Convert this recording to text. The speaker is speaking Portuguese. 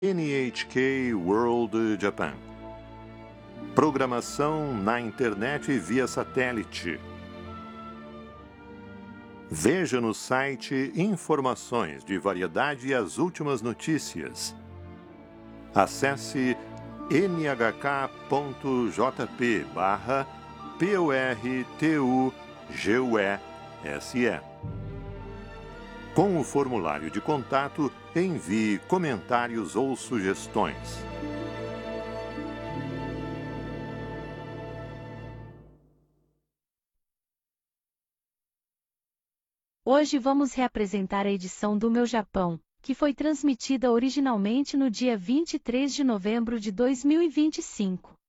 NHK World Japan. Programação na internet via satélite. Veja no site informações de variedade e as últimas notícias. Acesse nhk.jp/PORTUGUESE. Com o formulário de contato, envie comentários ou sugestões. Hoje vamos reapresentar a edição do Meu Japão, que foi transmitida originalmente no dia 23 de novembro de 2025.